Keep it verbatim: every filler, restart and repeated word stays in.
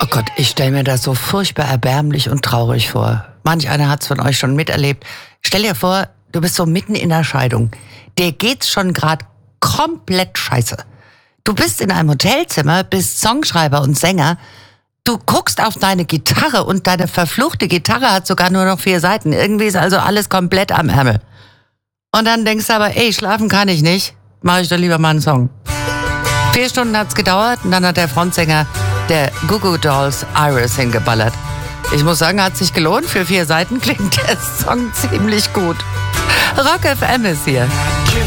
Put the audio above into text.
Gott, ich stelle mir das so furchtbar erbärmlich und traurig vor. Manch einer hat's von euch schon miterlebt. Stell dir vor, du bist so mitten in der Scheidung. Dir geht's schon gerade komplett scheiße. Du bist in einem Hotelzimmer, bist Songschreiber und Sänger. Du guckst auf deine Gitarre und deine verfluchte Gitarre hat sogar nur noch vier Seiten. Irgendwie ist also alles komplett am Ärmel. Und dann denkst du aber, ey, schlafen kann ich nicht. Mach ich doch lieber mal einen Song. Vier Stunden hat's gedauert und dann hat der Frontsänger der Goo Goo Dolls Iris hingeballert. Ich muss sagen, hat sich gelohnt. Für vier Seiten klingt der Song ziemlich gut. Rock F M ist hier.